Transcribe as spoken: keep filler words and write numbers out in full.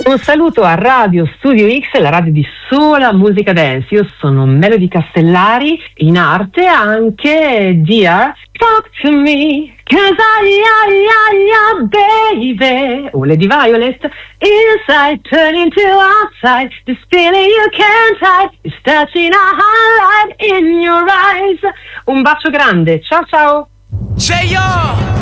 Un saluto a Radio Studio X, la radio di sola musica dance. Io sono Melody Castellari, in arte anche Dear Talk to Me, cause I, I, I, I, baby. O Lady Violet, inside turning to outside, this feeling you can't hide, is touching a highlight in your eyes. Un bacio grande, ciao ciao. J-O!